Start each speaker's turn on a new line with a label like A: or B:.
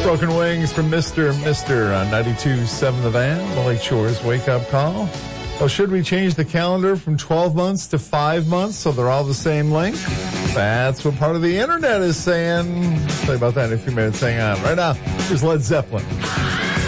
A: Broken Wings from Mr. on 92.7 The Van, the Lake Shore's wake-up call. Oh, should we change the calendar from 12 months to 5 months so they're all the same length? That's what part of the internet is saying. I'll tell you about that in a few minutes. Hang on. Right now, here's Led Zeppelin.